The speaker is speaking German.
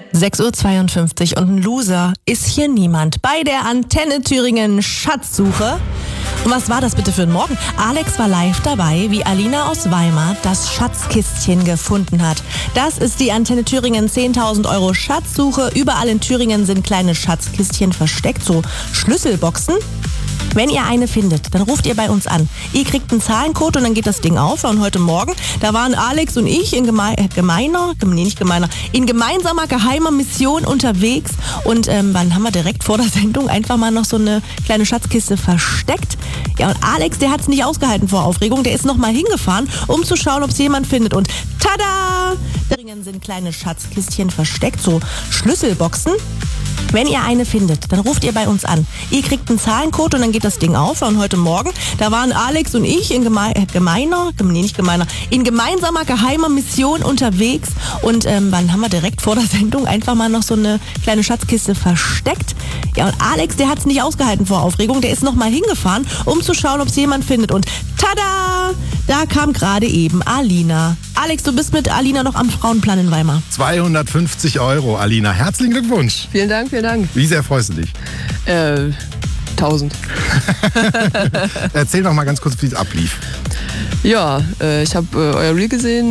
6:52 Uhr und ein Loser ist hier niemand bei der Antenne Thüringen Schatzsuche. Und was war das bitte für ein Morgen? Alex war live dabei, wie Alina aus Weimar das Schatzkistchen gefunden hat. Das ist die Antenne Thüringen 10.000 € Schatzsuche. Überall in Thüringen sind kleine Schatzkistchen versteckt, so Schlüsselboxen. Wenn ihr eine findet, dann ruft ihr bei uns an. Ihr kriegt einen Zahlencode und dann geht das Ding auf. Und heute Morgen, da waren Alex und ich in gemeinsamer geheimer Mission unterwegs. Und dann haben wir direkt vor der Sendung einfach mal noch so eine kleine Schatzkiste versteckt. Ja, und Alex, der hat es nicht ausgehalten vor Aufregung. Der ist nochmal hingefahren, um zu schauen, ob es jemand findet. Und tada! Darin sind kleine Schatzkistchen versteckt, so Schlüsselboxen. Wenn ihr eine findet, dann ruft ihr bei uns an. Ihr kriegt einen Zahlencode und dann geht das Ding auf. Und heute Morgen, da waren Alex und ich in gemeinsamer geheimer Mission unterwegs. Und dann haben wir direkt vor der Sendung einfach mal noch so eine kleine Schatzkiste versteckt. Ja, und Alex, der hat es nicht ausgehalten vor Aufregung. Der ist nochmal hingefahren, um zu schauen, ob es jemand findet. Und tada! Da kam gerade eben Alina. Alex, du bist mit Alina noch am Frauenplan in Weimar. 250 €, Alina. Herzlichen Glückwunsch. Vielen Dank, vielen Dank. Wie sehr freust du dich? 1000. Erzähl doch mal ganz kurz, wie es ablief. Ja, ich habe euer Reel gesehen.